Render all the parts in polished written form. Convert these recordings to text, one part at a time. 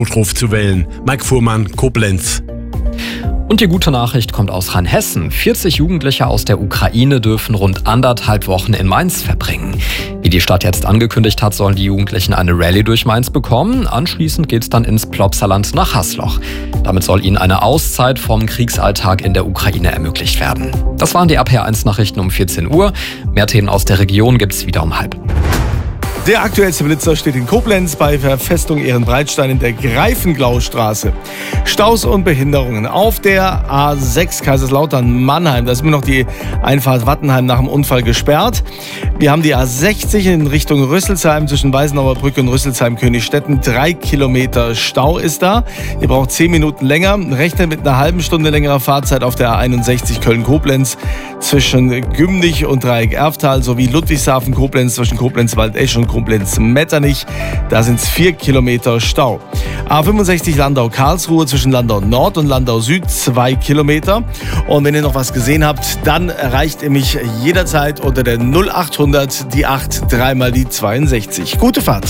Notruf zu wählen. Mike Fuhrmann, Koblenz. Und die gute Nachricht kommt aus Rheinhessen. 40 Jugendliche aus der Ukraine dürfen rund 1,5 Wochen in Mainz verbringen. Wie die Stadt jetzt angekündigt hat, sollen die Jugendlichen eine Rallye durch Mainz bekommen. Anschließend geht's dann ins Plopsaland nach Hasloch. Damit soll ihnen eine Auszeit vom Kriegsalltag in der Ukraine ermöglicht werden. Das waren die RPR1-Nachrichten um 14 Uhr. Mehr Themen aus der Region gibt's wieder um 12:30. Der aktuellste Blitzer steht in Koblenz bei Verfestung Ehrenbreitstein in der Greifenglaustraße. Staus und Behinderungen auf der A6 Kaiserslautern-Mannheim. Da ist immer noch die Einfahrt Wattenheim nach dem Unfall gesperrt. Wir haben die A60 in Richtung Rüsselsheim zwischen Weißenauer Brücke und Rüsselsheim-Königstetten. 3 Kilometer Stau ist da. Ihr braucht 10 Minuten länger. Rechnet mit einer halben Stunde längerer Fahrzeit auf der A61 Köln-Koblenz zwischen Gümnich und Dreieck-Erftal sowie Ludwigshafen-Koblenz zwischen Koblenz-Waldesch und Koblenz-Metternich. Da sind es 4 Kilometer Stau. A65 Landau-Karlsruhe zwischen Landau Nord und Landau Süd 2 Kilometer. Und wenn ihr noch was gesehen habt, dann erreicht ihr mich jederzeit unter der 0800 die 8 3 mal die 62. Gute Fahrt.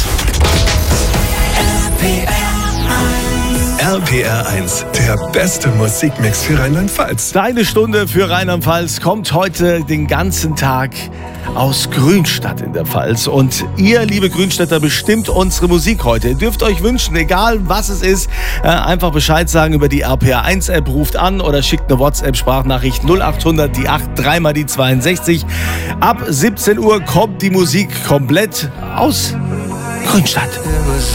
RPR1, der beste Musikmix für Rheinland-Pfalz. Deine Stunde für Rheinland-Pfalz kommt heute den ganzen Tag aus Grünstadt in der Pfalz. Und ihr, liebe Grünstädter, bestimmt unsere Musik heute. Ihr dürft euch wünschen, egal was es ist, einfach Bescheid sagen über die RPR1-App, ruft an oder schickt eine WhatsApp-Sprachnachricht 0800 die 8 3 mal die 62. Ab 17 Uhr kommt die Musik komplett aus Grünstadt.